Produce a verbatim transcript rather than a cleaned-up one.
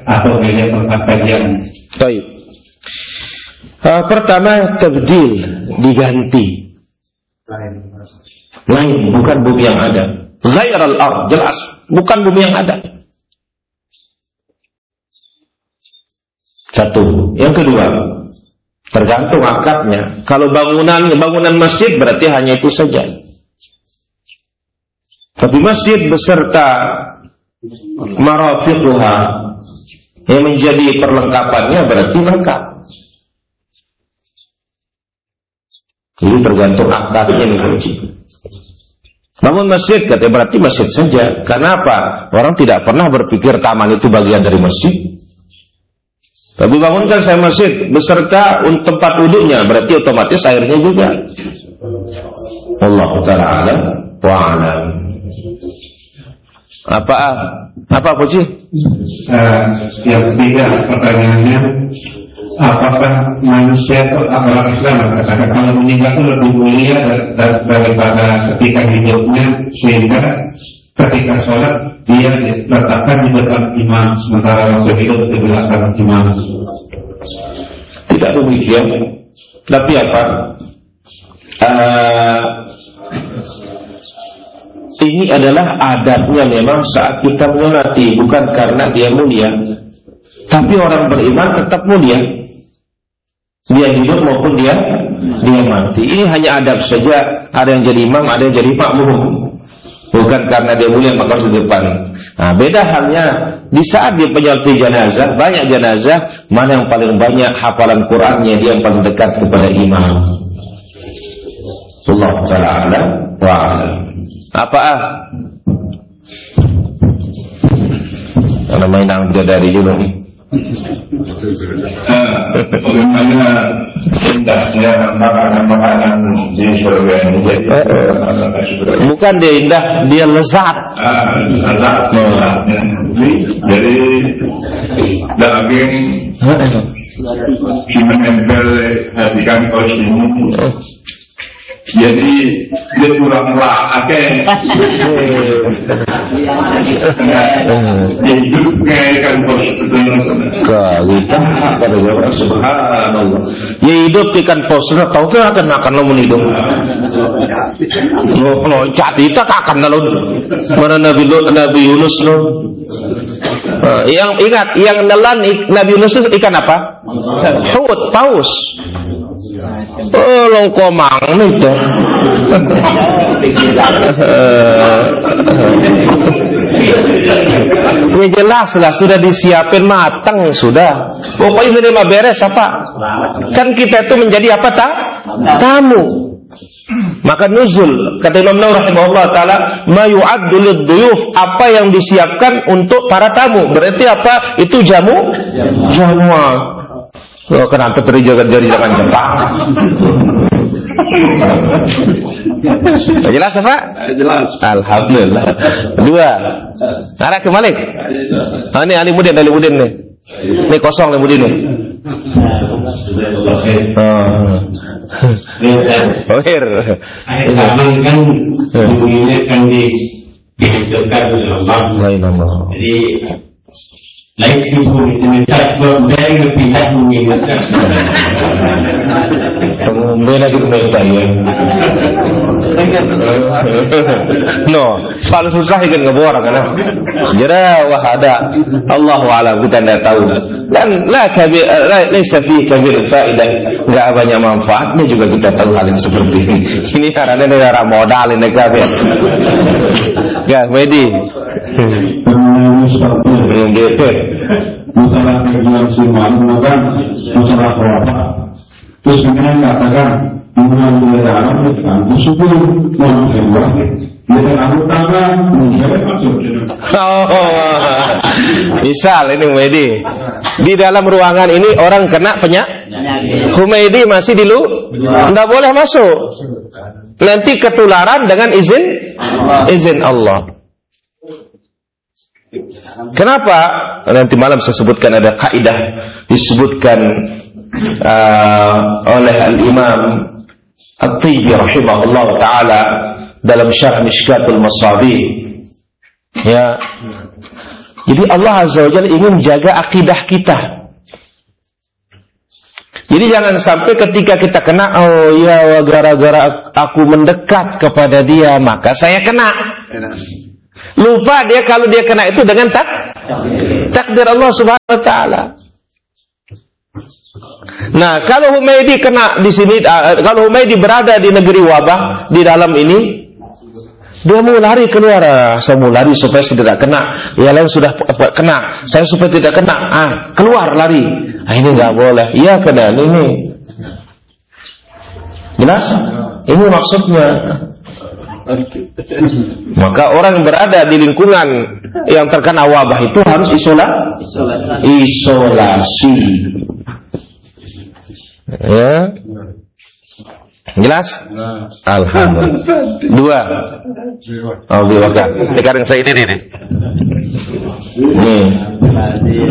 atau beda tempat kajian? Baik. Uh, pertama, tabdil, diganti. Lain, bukan bumi yang ada. Ghairal ard, jelas, bukan bumi yang ada. Satu. Yang kedua, tergantung akadnya. Kalau bangunan bangunan masjid berarti hanya itu saja. Tapi masjid beserta marafiquha yang menjadi perlengkapannya berarti lengkap. Jadi tergantung akadnya nih kunci. Bangun masjid katanya berarti masjid saja. Karena apa? Orang tidak pernah berpikir taman itu bagian dari masjid. Tapi bangunkan saya masjid beserta tempat duduknya berarti otomatis airnya juga. Wallahu ta'ala a'lam wa a'lam. Apa apa Puji? Uh, yang ketiga pertanyaannya, apakah manusia atau orang Islam mengatakan kalau meninggal itu lebih mulia daripada ketika hidupnya, sehingga ketika sholat dia diletakkan di depan imam sementara waktu hidup di belakang imam? Tidak demikian. Tapi apa? Uh, ini adalah adatnya memang saat kita menyolati, bukan karena dia mulia. Tapi orang beriman tetap mulia. Dia hidup maupun dia dia mati. Ini hanya adab saja. Ada yang jadi imam, ada yang jadi makmum. Bukan karena dia mulia maka harus di depan. Nah, beda halnya di saat dia penyolati jenazah, banyak jenazah, mana yang paling banyak hafalan Qur'annya, dia yang paling dekat kepada imam. Allah Ta'ala a'lam wa a'lam. Apa ah? Kalau main nang bidadari juga nih. Bagaimana indahnya makanan-makanan di surga ini? Bukan dia indah, dia lezat. Lezat, jadi daging menempel di kantong ini. Jadi dia kurang lah, akeh. Dia hidup kayak kan bos kali pada orang subhanallah. Ya hidup ikan posna tahu ke akan akan lamun hidup. Lo loncat itu akan lamun. Mana Nabi Lut, Nabi Yunus lo. Uh, yang ingat yang nelan Nabi Yunus itu ikan apa? Hut, paus. Oh, longkomang itu. Ya jelas lah, sudah disiapin matang sudah. Pokoknya menerima beres apa? Kan kita itu menjadi apa tak? Tamu. Maka nuzul kata Imam Nawawi rahimahullah taala, ma yu'addu lid-duyuf, apa yang disiapkan untuk para tamu. Berarti apa? Itu jamu? Jamu. Oh, kenapa teri jaga jari jangan cepat. Jelas apa? Jelas. Alhamdulillah. Dua. Arah ke Malik. Oh, ini Alimudin, Alimudin nih. Ini kosong Alimudin nih. Oh. Oke. Akhir kan bunyinya kan dihancurkan oleh Allah. Jadi lain itu menjadi dari pihak mengingatkan. Kemudian lagi mereka ya. No, soal susah ikan ngeborang kan? Jera wahada. Allahu a'lam, kita tidak tahu. Dan la kabir, la laysa fi kabir faidah. Enggak banyak manfaatnya juga kita tahu hal yang seperti ini. Ini karena negara modal ini kabir. Ya, Medi. Gitu. Masalah kegiatan siman, maka masalah apa? Terus kemudian katakan hubungan budaya Arab dengan bersyukur mengenai dengan anggota menjadi masuk. Oh, misal ini Humaydi di dalam ruangan ini orang kena penyakit, Humaydi masih di lu, tidak boleh masuk. Nanti ketularan dengan izin izin Allah. Kenapa? Nanti malam saya sebutkan ada kaidah disebutkan uh, oleh Al-Imam At-Tibi rahimahullah taala dalam Syarh Mishkatul Masabih. Ya. Jadi Allah Azza wa Jalla ingin jaga akidah kita. Jadi jangan sampai ketika kita kena, oh ya gara-gara aku mendekat kepada dia maka saya kena. Lupa dia kalau dia kena itu dengan tak takdir Allah Subhanahu wa taala. Nah, kalau Humaydi kena di sini, kalau Humaydi berada di negeri wabah di dalam ini, dia mau lari keluar, saya mau lari supaya saya tidak kena. Yang lain sudah kena, saya supaya tidak kena. Ah, keluar lari. Ah, ini nggak boleh. Iya kena ini. Jelas? Ini maksudnya. Maka orang yang berada di lingkungan yang terkena wabah itu harus isola, isolasi. Ya. Jelas? Alhamdulillah. Dua. Oh, dua kan. Sekarang saya ini nih. Nih.